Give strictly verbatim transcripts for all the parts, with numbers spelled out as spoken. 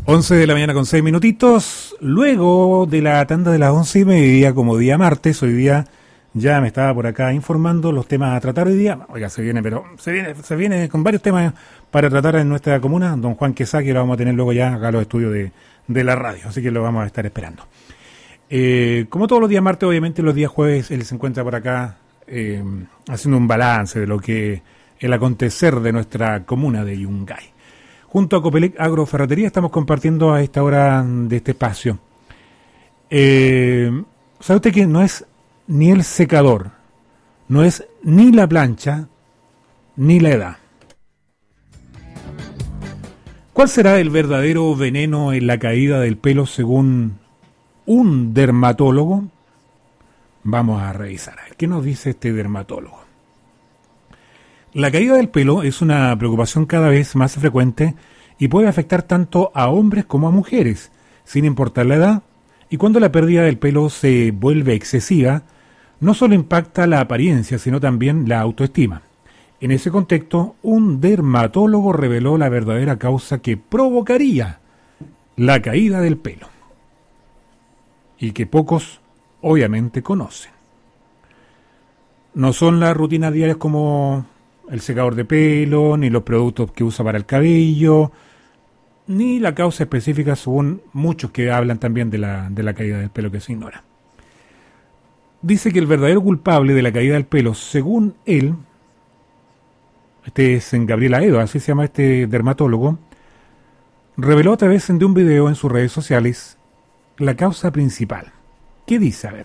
once de la mañana con seis minutitos. Luego de la tanda de las once y media, como día martes, hoy día ya me estaba por acá informando los temas a tratar hoy día. Oiga, se viene, pero se viene, se viene con varios temas para tratar en nuestra comuna. Don Juan Quesá, que lo vamos a tener luego ya acá en los estudios de, de la radio, así que lo vamos a estar esperando. Eh, como todos los días martes, obviamente los días jueves él se encuentra por acá eh, haciendo un balance de lo que el acontecer de nuestra comuna de Yungay. Junto a Copelec Agroferretería estamos compartiendo a esta hora de este espacio. Eh, ¿Sabe usted que no es ni el secador, no es ni la plancha, ni la edad? ¿Cuál será el verdadero veneno en la caída del pelo según un dermatólogo? Vamos a revisar. ¿Qué nos dice este dermatólogo? La caída del pelo es una preocupación cada vez más frecuente y puede afectar tanto a hombres como a mujeres, sin importar la edad, y cuando la pérdida del pelo se vuelve excesiva, no solo impacta la apariencia, sino también la autoestima. En ese contexto, un dermatólogo reveló la verdadera causa que provocaría la caída del pelo, y que pocos, obviamente, conocen. No son las rutinas diarias como el secador de pelo, ni los productos que usa para el cabello, ni la causa específica, según muchos que hablan también de la, de la caída del pelo, que se ignora. Dice que el verdadero culpable de la caída del pelo, según él, este es en Gabriel Aedo, así se llama este dermatólogo, reveló a través de un video en sus redes sociales la causa principal. ¿Qué dice? A ver.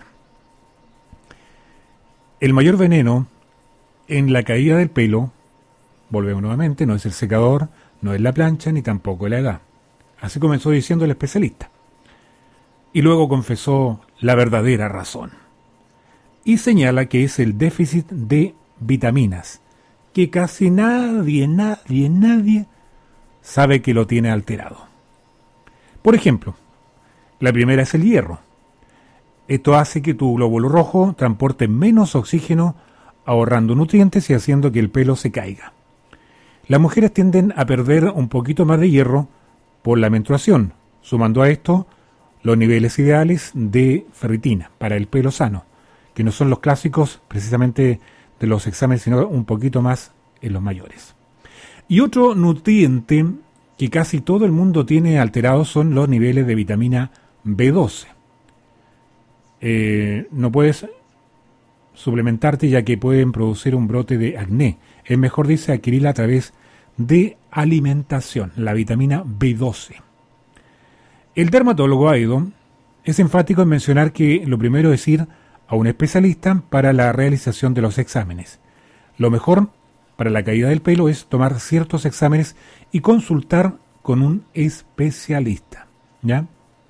El mayor veneno en la caída del pelo, volvemos nuevamente, no es el secador, no es la plancha, ni tampoco la edad. Así comenzó diciendo el especialista. Y luego confesó la verdadera razón. Y señala que es el déficit de vitaminas, que casi nadie, nadie, nadie sabe que lo tiene alterado. Por ejemplo, la primera es el hierro. Esto hace que tu glóbulo rojo transporte menos oxígeno, ahorrando nutrientes y haciendo que el pelo se caiga. Las mujeres tienden a perder un poquito más de hierro por la menstruación, sumando a esto los niveles ideales de ferritina para el pelo sano, que no son los clásicos precisamente de los exámenes, sino un poquito más en los mayores. Y otro nutriente que casi todo el mundo tiene alterado son los niveles de vitamina B doce. Eh, no puedes suplementarte ya que pueden producir un brote de acné. Es mejor, dice, adquirirla a través de alimentación, la vitamina B doce. El dermatólogo Aedo es enfático en mencionar que lo primero es ir a un especialista para la realización de los exámenes. Lo mejor para la caída del pelo es tomar ciertos exámenes y consultar con un especialista, ¿ya?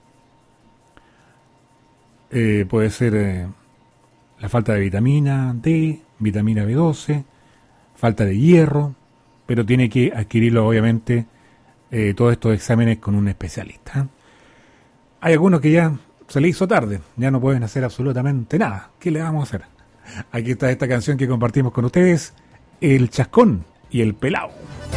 Eh, puede ser eh, la falta de vitamina D, vitamina B doce, falta de hierro, pero tiene que adquirirlo, obviamente, eh, todos estos exámenes con un especialista. Hay algunos que ya se le hizo tarde, ya no pueden hacer absolutamente nada. ¿Qué le vamos a hacer? Aquí está esta canción que compartimos con ustedes, El Chascón y el Pelao.